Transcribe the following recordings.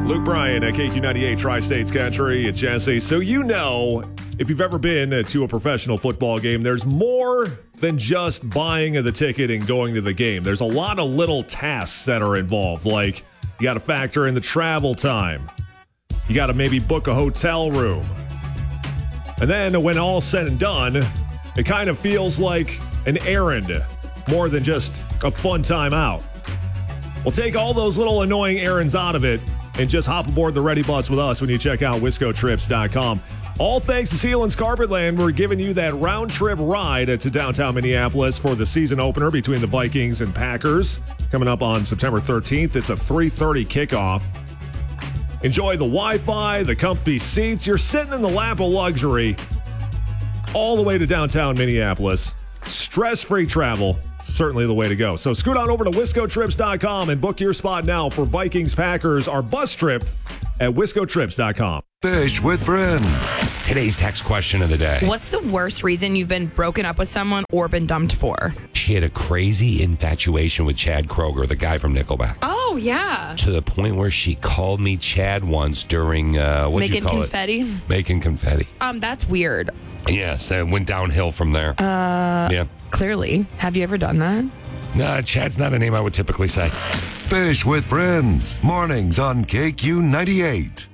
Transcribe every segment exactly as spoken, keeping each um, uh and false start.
Luke Bryan at K Q ninety-eight Tri-States Country. It's Jesse. So you know, if you've ever been to a professional football game, there's more than just buying the ticket and going to the game. There's a lot of little tasks that are involved. Like, you got to factor in the travel time. You got to maybe book a hotel room. And then when all's said and done, it kind of feels like an errand more than just a fun time out. Well, take all those little annoying errands out of it and just hop aboard the Ready Bus with us when you check out Wisco Trips dot com. All thanks to Sealands Carpetland, we're giving you that round-trip ride to downtown Minneapolis for the season opener between the Vikings and Packers. Coming up on September thirteenth, it's a three thirty kickoff. Enjoy the Wi-Fi, the comfy seats. You're sitting in the lap of luxury all the way to downtown Minneapolis. Stress-free travel, certainly the way to go. So scoot on over to Wisco Trips dot com and book your spot now for Vikings-Packers, our bus trip at Wisco Trips dot com. Fish with friends. Today's text question of the day. What's the worst reason you've been broken up with someone or been dumped for? She had a crazy infatuation with Chad Kroeger, the guy from Nickelback. Oh, yeah. To the point where she called me Chad once during, uh, what you call confetti? it? Making confetti. Um, that's weird. Yes, it went downhill from there. Uh, yeah. Clearly. Have you ever done that? Nah, Chad's not a name I would typically say. Fish with friends. Mornings on K Q ninety-eight.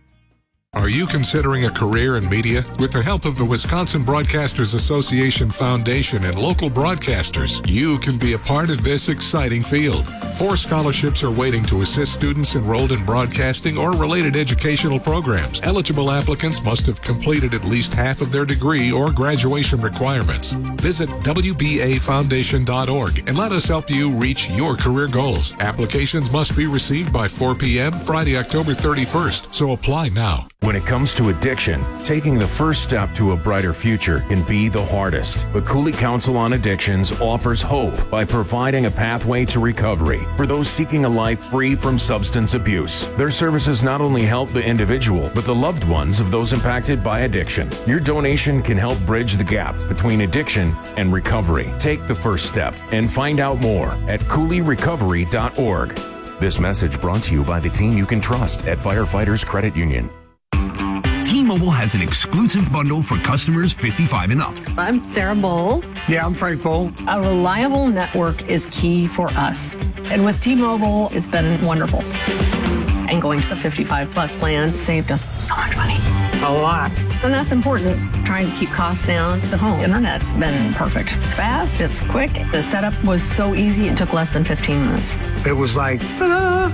Are you considering a career in media? With the help of the Wisconsin Broadcasters Association Foundation and local broadcasters, you can be a part of this exciting field. Four scholarships are waiting to assist students enrolled in broadcasting or related educational programs. Eligible applicants must have completed at least half of their degree or graduation requirements. Visit W B A foundation dot org and let us help you reach your career goals. Applications must be received by four p.m. Friday, October thirty-first, so apply now. When it comes to addiction, taking the first step to a brighter future can be the hardest. But Cooley Council on Addictions offers hope by providing a pathway to recovery for those seeking a life free from substance abuse. Their services not only help the individual, but the loved ones of those impacted by addiction. Your donation can help bridge the gap between addiction and recovery. Take the first step and find out more at Cooley Recovery dot org. This message brought to you by the team you can trust at Firefighters Credit Union. T-Mobile has an exclusive bundle for customers fifty-five and up. I'm Sarah Bowl. Yeah, I'm Frank Bowl. A reliable network is key for us. And with T-Mobile, it's been wonderful. And going to the fifty-five plus plan saved us so much money. A lot. And that's important. Trying to keep costs down. The home internet's been perfect. It's fast, it's quick. The setup was so easy, it took less than fifteen minutes. It was like, ta-da!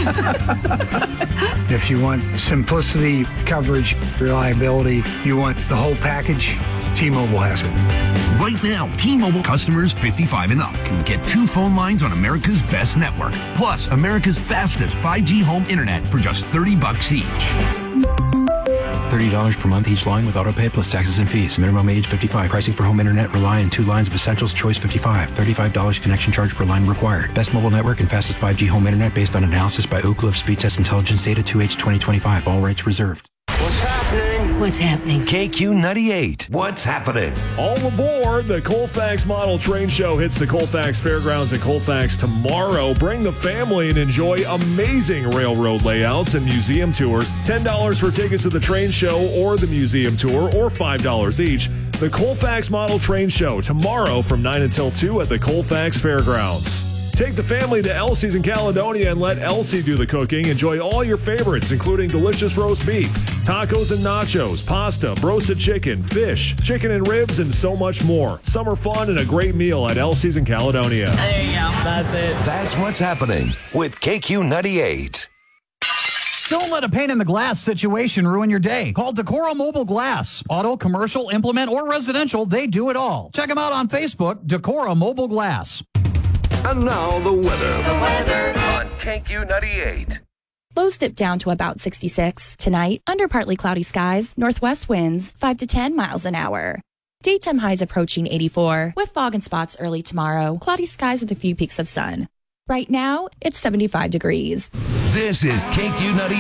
If you want simplicity, coverage, reliability, you want the whole package, T-Mobile has it. Right now, T-Mobile customers fifty-five and up can get two phone lines on America's best network, plus America's fastest five G home internet for just thirty bucks each. thirty dollars per month each line with autopay plus taxes and fees. Minimum age fifty-five. Pricing for home internet rely on two lines of Essentials Choice fifty-five. thirty-five dollars connection charge per line required. Best mobile network and fastest five G home internet based on analysis by Oak Cliff Speed Test Intelligence Data two H twenty twenty-five. All rights reserved. What's happening? What's happening? K Q ninety-eight. What's happening? All aboard. The Colfax Model Train Show hits the Colfax Fairgrounds at Colfax tomorrow. Bring the family and enjoy amazing railroad layouts and museum tours. ten dollars for tickets to the train show or the museum tour, or five dollars each. The Colfax Model Train Show tomorrow from nine until two at the Colfax Fairgrounds. Take the family to Elsie's in Caledonia and let Elsie do the cooking. Enjoy all your favorites, including delicious roast beef, tacos and nachos, pasta, roasted chicken, fish, chicken and ribs, and so much more. Summer fun and a great meal at Elsie's in Caledonia. There you go. That's it. That's what's happening with K Q ninety-eight. Don't let a pane in the glass situation ruin your day. Call Decora Mobile Glass. Auto, commercial, implement, or residential, they do it all. Check them out on Facebook, Decora Mobile Glass. And now the weather. The weather on K Q ninety-eight. Lows dip down to about sixty-six. Tonight, under partly cloudy skies, northwest winds five to ten miles an hour. Daytime highs approaching eighty-four, with fog and spots early tomorrow. Cloudy skies with a few peaks of sun. Right now, it's seventy-five degrees. This is K Q ninety-eight.